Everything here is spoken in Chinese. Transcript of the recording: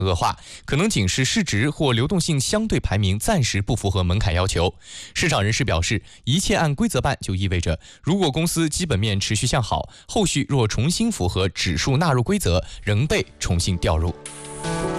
恶化，可能仅是市值或流动性相对排名暂时不符合门槛要求。市场人士表示，一切按规则办就意味着，如果公司基本面持续向好，后续若重新符合指数纳入规则，仍被重新调入。